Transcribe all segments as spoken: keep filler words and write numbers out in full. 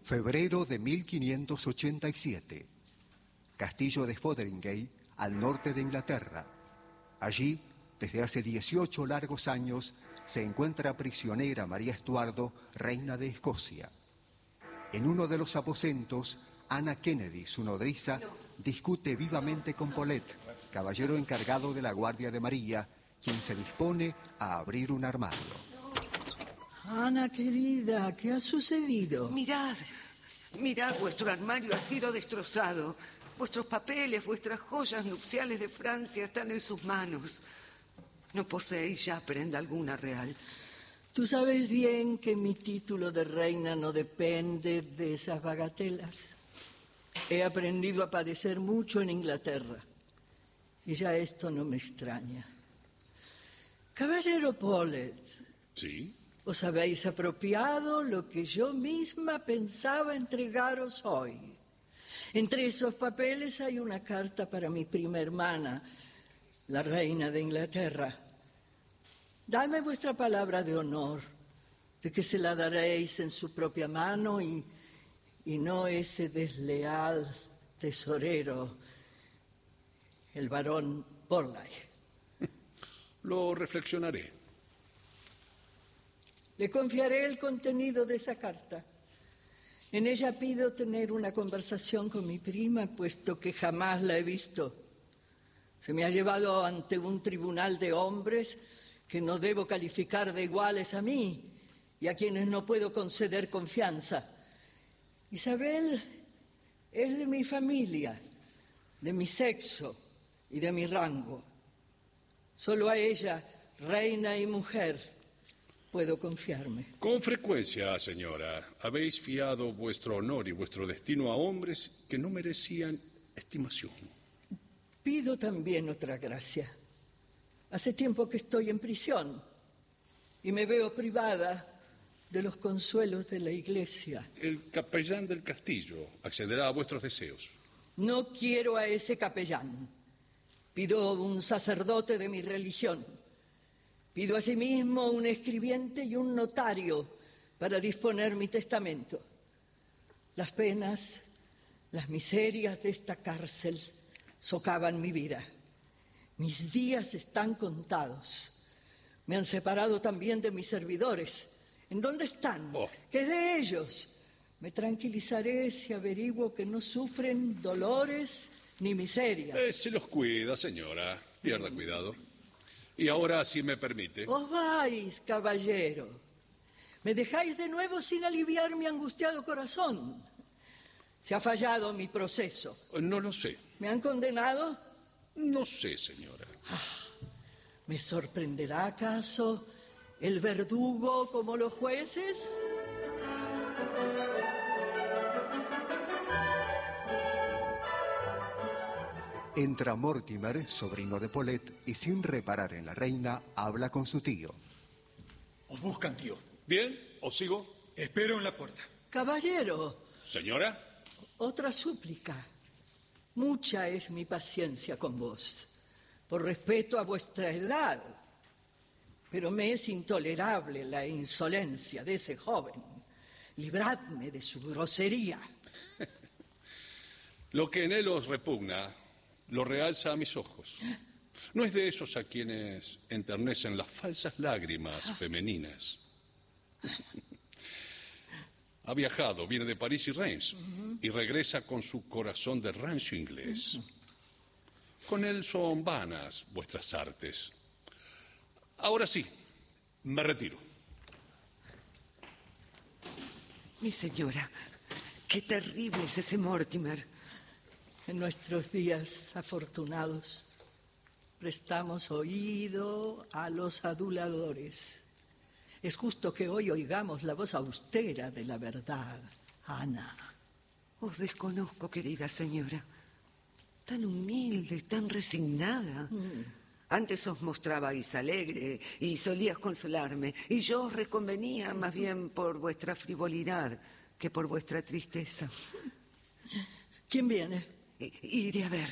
Febrero de mil quinientos ochenta y siete. Castillo de Fotheringay, al norte de Inglaterra. Allí, desde hace dieciocho largos años, se encuentra prisionera María Estuardo, reina de Escocia. En uno de los aposentos, Anna Kennedy, su nodriza, discute vivamente con Paulette, caballero encargado de la guardia de María, quien se dispone a abrir un armario. Ana, querida, ¿qué ha sucedido? Mirad, mirad, vuestro armario ha sido destrozado. Vuestros papeles, vuestras joyas nupciales de Francia están en sus manos. No poseéis ya prenda alguna real. Tú sabes bien que mi título de reina no depende de esas bagatelas. He aprendido a padecer mucho en Inglaterra y ya esto no me extraña. Caballero Paulet. ¿Sí? Os habéis apropiado lo que yo misma pensaba entregaros hoy. Entre esos papeles hay una carta para mi prima hermana, la reina de Inglaterra. Dame vuestra palabra de honor de que se la daréis en su propia mano y, y no ese desleal tesorero, el barón Borlai. Lo reflexionaré. Le confiaré el contenido de esa carta. En ella pido tener una conversación con mi prima, puesto que jamás la he visto. Se me ha llevado ante un tribunal de hombres que no debo calificar de iguales a mí y a quienes no puedo conceder confianza. Isabel es de mi familia, de mi sexo y de mi rango. Solo a ella, reina y mujer, puedo confiarme. Con frecuencia, señora, habéis fiado vuestro honor y vuestro destino a hombres que no merecían estimación. Pido también otra gracia. Hace tiempo que estoy en prisión y me veo privada de los consuelos de la iglesia. El capellán del castillo accederá a vuestros deseos. No quiero a ese capellán. Pido un sacerdote de mi religión. Pido asimismo un escribiente y un notario para disponer mi testamento. Las penas, las miserias de esta cárcel socavan mi vida. Mis días están contados. Me han separado también de mis servidores. ¿En dónde están? Oh. ¿Qué es de ellos? Me tranquilizaré si averiguo que no sufren dolores ni miserias. Eh, se los cuida, señora. Pierda cuidado. Y ahora, si me permite... Os vais, caballero. Me dejáis de nuevo sin aliviar mi angustiado corazón. Se ha fallado mi proceso. No lo sé. ¿Me han condenado? No sé, señora. Ah, ¿me sorprenderá acaso el verdugo como los jueces? Entra Mortimer, sobrino de Paulette, y sin reparar en la reina, habla con su tío. Os buscan, tío. ¿Bien? ¿Os sigo? Espero en la puerta. Caballero. ¿Señora? Otra súplica. Mucha es mi paciencia con vos, por respeto a vuestra edad. Pero me es intolerable la insolencia de ese joven. Libradme de su grosería. Lo que en él os repugna lo realza a mis ojos. No es de esos a quienes enternecen las falsas lágrimas femeninas. Ha viajado, viene de París y Reims, uh-huh. y regresa con su corazón de rancio inglés. Uh-huh. Con él son vanas vuestras artes. Ahora sí, me retiro. Mi señora, qué terrible es ese Mortimer. En nuestros días afortunados prestamos oído a los aduladores. Es justo que hoy oigamos la voz austera de la verdad, Ana. Os desconozco, querida señora. Tan humilde, tan resignada. Mm. Antes os mostrabais alegre y solías consolarme, y yo os reconvenía más bien por vuestra frivolidad que por vuestra tristeza. ¿Quién viene? Iré a ver.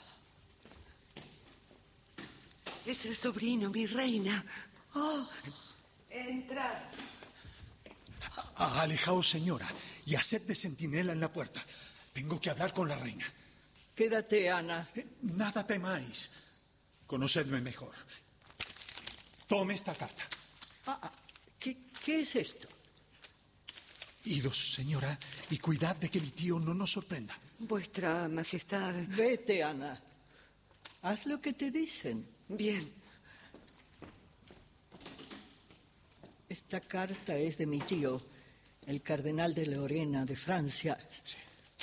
Es el sobrino, mi reina. Oh. Entrad. Alejaos, señora, y haced de centinela en la puerta. Tengo que hablar con la reina. Quédate, Ana. Eh, nada temáis. Conocedme mejor. Tome esta carta. Ah, ah, ¿qué, ¿Qué es esto? Idos, señora, y cuidad de que mi tío no nos sorprenda. Vuestra Majestad. Vete, Ana. Haz lo que te dicen. Bien. Esta carta es de mi tío, el cardenal de Lorena, de Francia. Sí.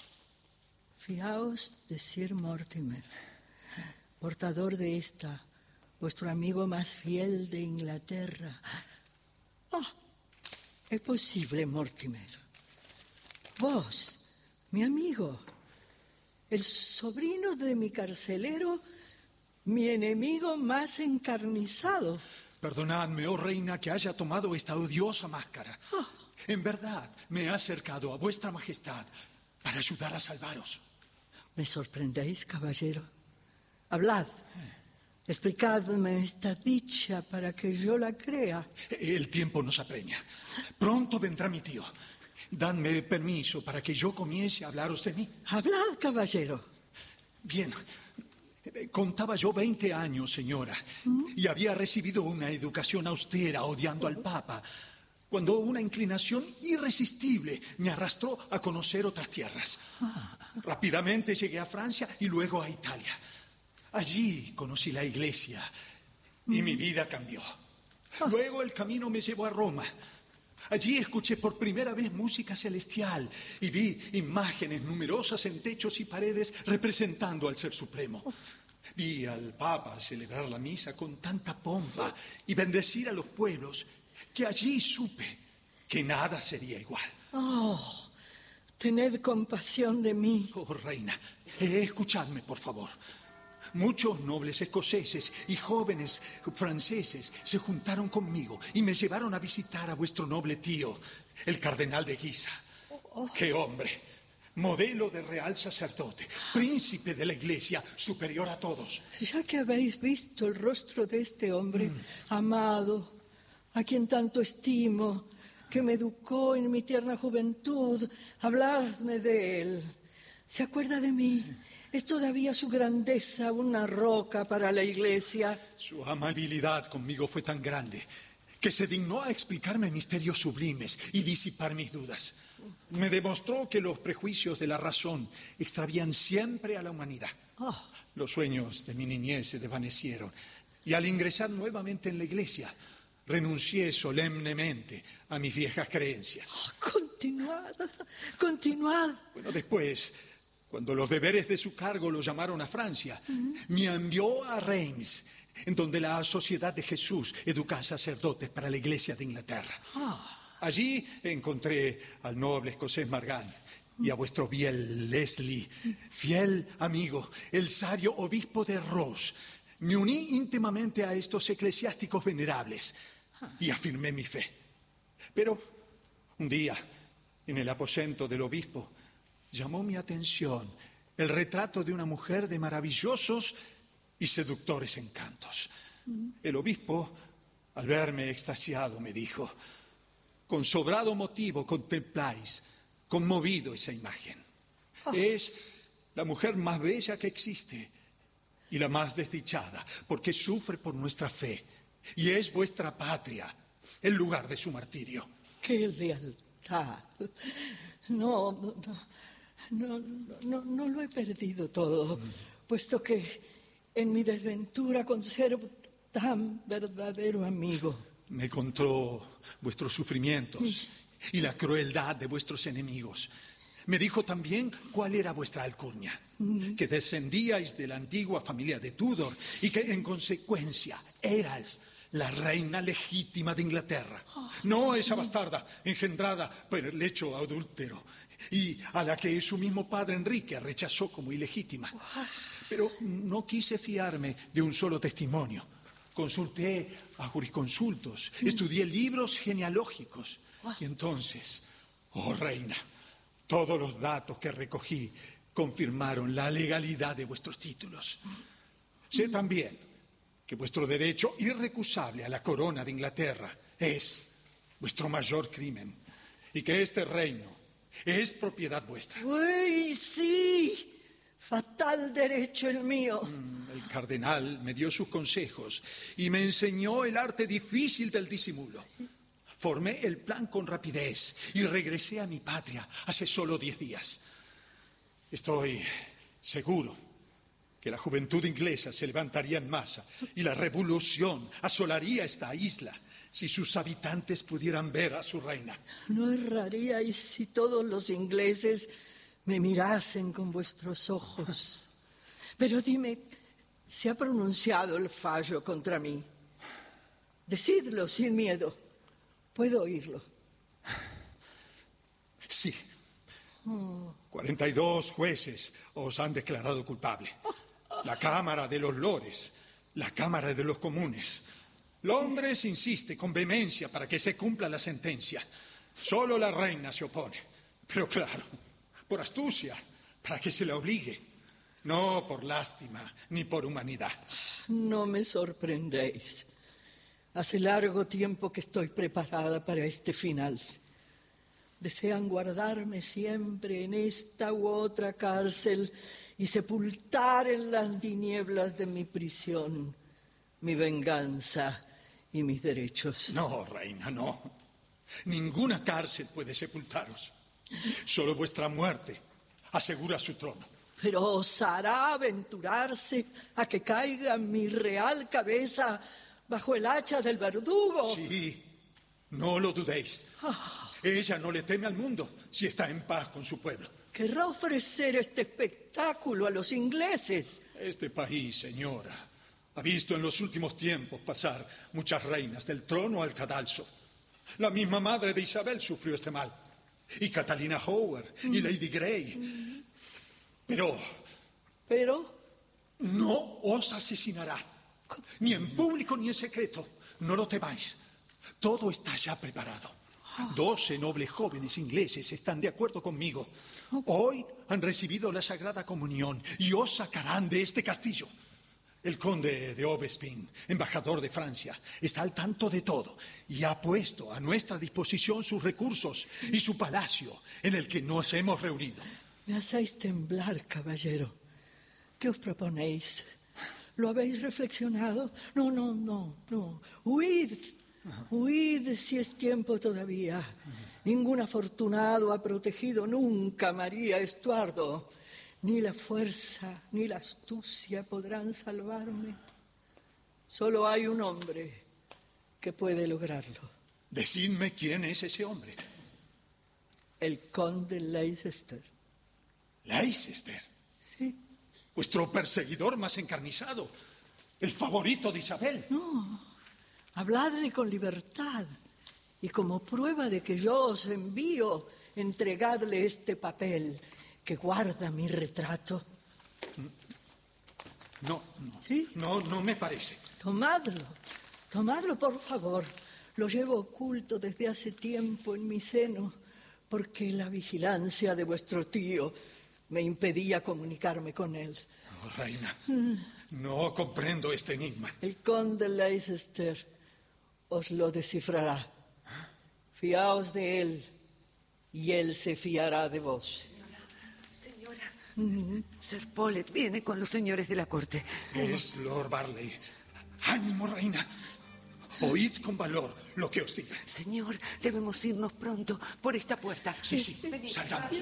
Fiaos de Sir Mortimer, portador de esta, vuestro amigo más fiel de Inglaterra. Ah, es posible, Mortimer. Vos, mi amigo, el sobrino de mi carcelero, mi enemigo más encarnizado. Perdonadme, oh reina, que haya tomado esta odiosa máscara. Oh. En verdad, me he acercado a vuestra majestad para ayudar a salvaros. ¿Me sorprendéis, caballero? Hablad. Explicadme esta dicha para que yo la crea. El tiempo nos apremia. Pronto vendrá mi tío. Dadme permiso para que yo comience a hablaros de mí. Hablad, caballero. Bien. Contaba yo veinte años, señora, ¿Mm? y había recibido una educación austera, odiando al Papa, cuando una inclinación irresistible me arrastró a conocer otras tierras. Ah. Rápidamente llegué a Francia y luego a Italia. Allí conocí la iglesia y ¿Mm? mi vida cambió. Ah. Luego el camino me llevó a Roma. Allí escuché por primera vez música celestial y vi imágenes numerosas en techos y paredes representando al Ser Supremo. Vi al Papa celebrar la misa con tanta pompa y bendecir a los pueblos que allí supe que nada sería igual. Oh, tened compasión de mí. Oh, reina, eh, escuchadme, por favor. Muchos nobles escoceses y jóvenes franceses se juntaron conmigo y me llevaron a visitar a vuestro noble tío, el cardenal de Guisa. Oh. ¡Qué hombre! Modelo de real sacerdote, príncipe de la iglesia, superior a todos. Ya que habéis visto el rostro de este hombre mm. amado, a quien tanto estimo, que me educó en mi tierna juventud, habladme de él. ¿Se acuerda de mí? ¿Es todavía su grandeza una roca para la iglesia? Su amabilidad conmigo fue tan grande que se dignó a explicarme misterios sublimes y disipar mis dudas. Me demostró que los prejuicios de la razón extravían siempre a la humanidad. Oh. Los sueños de mi niñez se desvanecieron y al ingresar nuevamente en la iglesia renuncié solemnemente a mis viejas creencias. Oh, continuad, continuad. Bueno, después, cuando los deberes de su cargo lo llamaron a Francia, uh-huh. me envió a Reims, en donde la Sociedad de Jesús educa a sacerdotes para la Iglesia de Inglaterra. Oh. Allí encontré al noble escocés Margán y a vuestro fiel Leslie, fiel amigo, el sabio obispo de Ross. Me uní íntimamente a estos eclesiásticos venerables y afirmé mi fe. Pero un día, en el aposento del obispo, llamó mi atención el retrato de una mujer de maravillosos y seductores encantos. El obispo, al verme extasiado, me dijo: con sobrado motivo contempláis, conmovido, esa imagen. Oh. Es la mujer más bella que existe y la más desdichada, porque sufre por nuestra fe y es vuestra patria, el lugar de su martirio. ¡Qué lealtad! No, no, no, no, no, no lo he perdido todo, mm. puesto que en mi desventura conservo tan verdadero amigo. Me contó vuestros sufrimientos y la crueldad de vuestros enemigos. Me dijo también cuál era vuestra alcurnia, mm. que descendíais de la antigua familia de Tudor y que en consecuencia erais la reina legítima de Inglaterra. Oh. No esa bastarda engendrada por el lecho adúltero y a la que su mismo padre Enrique rechazó como ilegítima. Oh. Pero no quise fiarme de un solo testimonio. Consulté a jurisconsultos, mm. estudié libros genealógicos oh. y entonces, oh reina, todos los datos que recogí confirmaron la legalidad de vuestros títulos. Sé también que vuestro derecho irrecusable a la corona de Inglaterra es vuestro mayor crimen y que este reino Es propiedad vuestra. ¡Uy, sí! Fatal derecho el mío. El cardenal me dio sus consejos y me enseñó el arte difícil del disimulo. Formé el plan con rapidez y regresé a mi patria hace solo diez días. Estoy seguro que la juventud inglesa se levantaría en masa y la revolución asolaría esta isla si sus habitantes pudieran ver a su reina. No erraríais si todos los ingleses me mirasen con vuestros ojos. Pero dime, ¿se ha pronunciado el fallo contra mí? Decidlo sin miedo. Puedo oírlo. Sí. cuarenta y dos jueces os han declarado culpable. La Cámara de los Lores, la Cámara de los Comunes. Londres insiste con vehemencia para que se cumpla la sentencia. Solo la reina se opone. Pero claro, por astucia, para que se la obligue. No por lástima ni por humanidad. No me sorprendéis. Hace largo tiempo que estoy preparada para este final. Desean guardarme siempre en esta u otra cárcel y sepultar en las tinieblas de mi prisión mi venganza y mis derechos. No, reina, no. Ninguna cárcel puede sepultaros. Solo vuestra muerte asegura su trono. Pero osará aventurarse a que caiga mi real cabeza bajo el hacha del verdugo. Sí, no lo dudéis. Ella no le teme al mundo si está en paz con su pueblo. Querrá ofrecer este espectáculo a los ingleses. Este país, señora, ha visto en los últimos tiempos pasar muchas reinas del trono al cadalso. La misma madre de Isabel sufrió este mal. Y Catalina Howard y Lady Grey. Pero... Pero... no os asesinará. Ni en público ni en secreto. No lo temáis. Todo está ya preparado. Doce nobles jóvenes ingleses están de acuerdo conmigo. Hoy han recibido la Sagrada Comunión y os sacarán de este castillo. El conde de Aubespine, embajador de Francia, está al tanto de todo y ha puesto a nuestra disposición sus recursos y su palacio en el que nos hemos reunido. Me hacéis temblar, caballero. ¿Qué os proponéis? ¿Lo habéis reflexionado? No, no, no, no. Huid, huid si es tiempo todavía. Ningún afortunado ha protegido nunca a María Estuardo. Ni la fuerza ni la astucia podrán salvarme. Solo hay un hombre que puede lograrlo. Decidme quién es ese hombre. El conde Leicester. ¿Leicester? Sí. Vuestro perseguidor más encarnizado. El favorito de Isabel. No, habladle con libertad. Y como prueba de que yo os envío, entregadle este papel que guarda mi retrato. No, no, ¿Sí? no, no me parece. Tomadlo, tomadlo por favor. Lo llevo oculto desde hace tiempo en mi seno, porque la vigilancia de vuestro tío me impedía comunicarme con él. Oh, reina, no comprendo este enigma. El conde Leicester os lo descifrará. Fiaos de él y él se fiará de vos. Uh-huh. Sir Paulet viene con los señores de la corte. Es Lord Barley. ¡Ánimo, reina! Oíd con valor lo que os diga. Señor, debemos irnos pronto por esta puerta. Sí, sí, salgamos.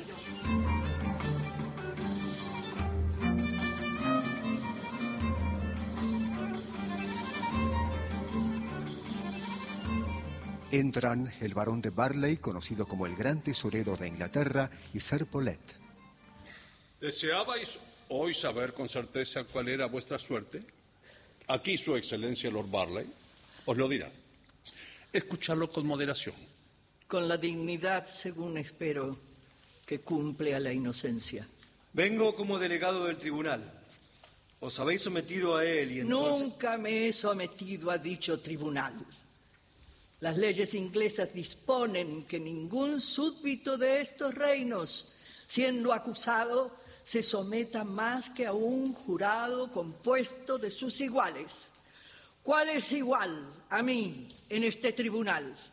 Entran el barón de Barley, conocido como el gran tesorero de Inglaterra, y Sir Paulet. ¿Deseabais hoy saber con certeza cuál era vuestra suerte? Aquí su excelencia Lord Barley os lo dirá. Escuchadlo con moderación. Con la dignidad, según espero, que cumple a la inocencia. Vengo como delegado del tribunal. Os habéis sometido a él y entonces... Nunca me he sometido a dicho tribunal. Las leyes inglesas disponen que ningún súbdito de estos reinos, siendo acusado, se someta más que a un jurado compuesto de sus iguales. ¿Cuál es igual a mí en este tribunal?